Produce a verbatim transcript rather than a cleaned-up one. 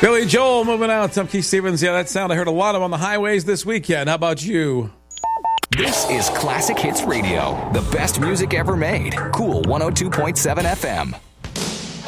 Billy Joel moving out. I'm Keith Stevens. Yeah, that sound I heard a lot of on the highways this weekend. How about you? This is Classic Hits Radio, the best music ever made. Cool one oh two point seven F M.